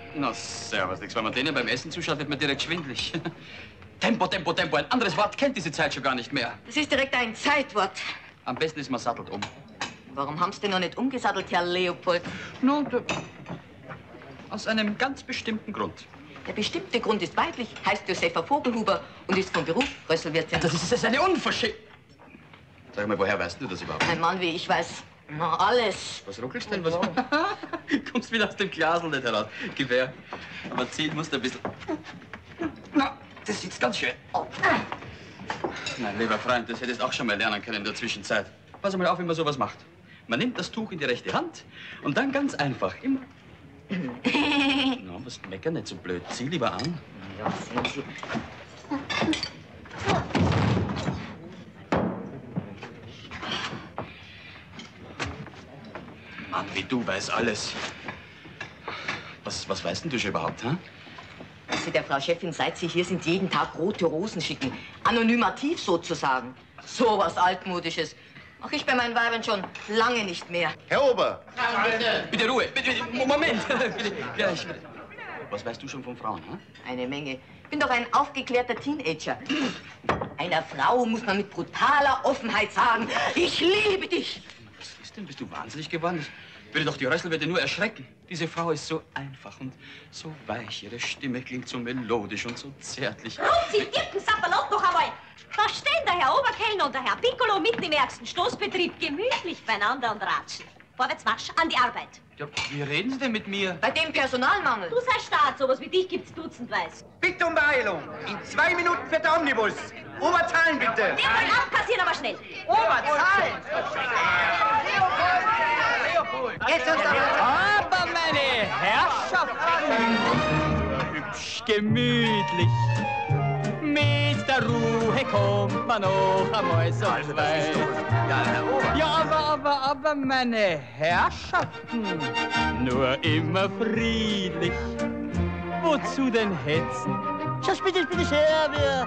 Na, servus, nix. Wenn man denen beim Essen zuschaut, wird man direkt schwindlig. Tempo, Tempo, Tempo. Ein anderes Wort kennt diese Zeit schon gar nicht mehr. Das ist direkt ein Zeitwort. Am besten ist, man sattelt um. Warum haben Sie denn noch nicht umgesattelt, Herr Leopold? Nun, aus einem ganz bestimmten Grund. Der bestimmte Grund ist weiblich, heißt Josefa Vogelhuber und ist vom Beruf Rösselwirtin. Das ist eine Unverschämtheit. Sag mal, woher weißt du das überhaupt? Ein Mann wie ich weiß alles. Was ruckelst denn? Was? Kommst wieder aus dem Glasl nicht heraus. Gib her. Aber ziehen musst du ein bisschen. Na, das sitzt ganz schön. Oh. Mein lieber Freund, das hättest du auch schon mal lernen können in der Zwischenzeit. Pass mal auf, wie man sowas macht. Man nimmt das Tuch in die rechte Hand und dann ganz einfach immer. Na, was meckern nicht so blöd. Zieh lieber an. Ja, sehen Sie. Mann, wie du weißt alles. Was weißt denn du schon überhaupt, hä? Dass Sie der Frau Chefin, seit Sie hier sind, jeden Tag rote Rosen schicken. Anonymativ sozusagen. So was Altmodisches. Mach ich bei meinen Weibern schon lange nicht mehr. Herr Ober! Ja, bitte. Bitte Ruhe. Bitte, Moment. Bitte. Gleich. Was weißt du schon von Frauen, hä? Eine Menge. Ich bin doch ein aufgeklärter Teenager. Einer Frau muss man mit brutaler Offenheit sagen, ich liebe dich. Was ist denn? Bist du wahnsinnig geworden? Ich würde doch die Rösselwirte nur erschrecken. Diese Frau ist so einfach und so weich. Ihre Stimme klingt so melodisch und so zärtlich. Sie Dirken Sapperlot noch einmal! Da stehen der Herr Oberkellner und der Herr Piccolo mitten im ärgsten Stoßbetrieb gemütlich beieinander und ratschen. Vorwärts marsch, an die Arbeit. Ja, wie reden Sie denn mit mir? Bei dem Personalmangel. Du sei Staat, sowas wie dich gibt's dutzendweise. Bitte um Beeilung. In 2 Minuten fährt der Omnibus. Oberzahlen bitte. Den wollen abkassieren, aber schnell. Oberzahlen. Jetzt uns Aber meine Herrschaften, hübsch gemütlich. Mit der Ruhe kommt man noch einmal so weit. Ja, Herr Ober. Ja, aber meine Herrschaften, nur immer friedlich. Wozu denn hetzen? Schau, bitte her, wer